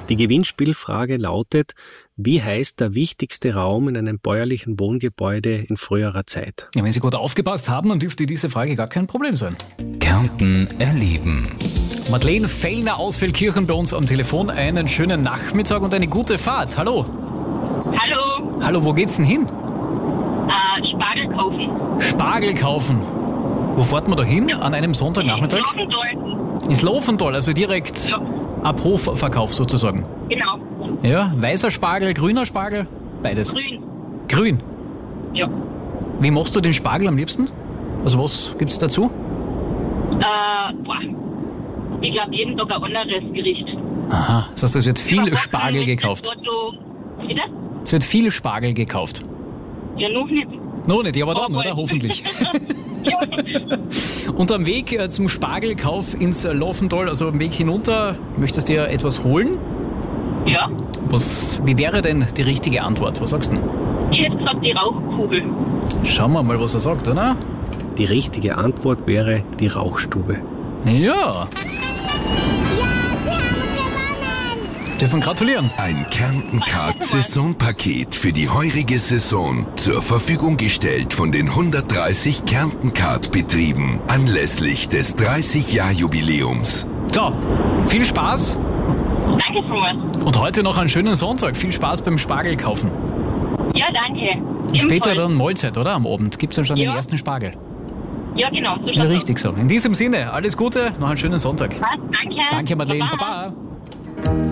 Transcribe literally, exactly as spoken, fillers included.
Die Gewinnspielfrage lautet: Wie heißt der wichtigste Raum in einem bäuerlichen Wohngebäude in früherer Zeit? Ja, wenn Sie gut aufgepasst haben, dann dürfte diese Frage gar kein Problem sein. Kärnten erleben. Madeleine Fellner aus Feldkirchen bei uns am Telefon. Einen schönen Nachmittag und eine gute Fahrt. Hallo. Hallo, Hallo, wo geht's denn hin? äh, Spargel kaufen. Spargel kaufen. Wo fährt man da hin an einem Sonntagnachmittag? Laufendorf. Ins Laufendal, also direkt Ja. ab Hofverkauf sozusagen. Genau, Ja, weißer Spargel, grüner Spargel? Beides. grün. Grün. Ja. Wie machst du den Spargel am liebsten? Also was gibt's dazu? Äh, boah. Ich glaube, jeden Tag ein anderes Gericht. Aha, das heißt, es wird viel Über Spargel Wochen gekauft. ist dort so- Bitte? Es wird viel Spargel gekauft. Ja, noch nicht. No, nicht, aber dann, Oh, oder? bald. Hoffentlich. Ja. Und am Weg äh, zum Spargelkauf ins äh, Laufendal, also am Weg hinunter, möchtest du dir etwas holen? Ja. Was, wie wäre denn die richtige Antwort? Was sagst du denn? Ich hätte gesagt, die Rauchkugel. Schauen wir mal, was er sagt, oder? Die richtige Antwort wäre die Rauchstube. Ja. Dürfen gratulieren. Ein Kärnten-Card-Saisonpaket für die heurige Saison zur Verfügung gestellt von den hundertdreißig Kärnten-Card-Betrieben anlässlich des dreißig-Jahr-Jubiläums. So, viel Spaß Danke vielmals. und heute noch einen schönen Sonntag. Viel Spaß beim Spargel kaufen. Ja, danke. Und später Ebenfalls. dann Mahlzeit, oder? Am Abend gibt's dann schon den Ja. ersten Spargel. Ja, genau. So Ja, schaut's richtig so. In diesem Sinne, alles Gute, noch einen schönen Sonntag. aus. Passt, danke. Danke, Madeleine. Baba. Baba.